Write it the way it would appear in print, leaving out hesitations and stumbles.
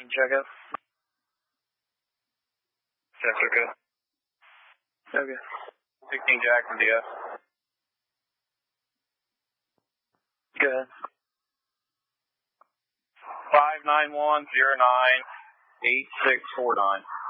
Check out. That's okay. Okay. 16 Jackson DF. Go ahead. 591098649.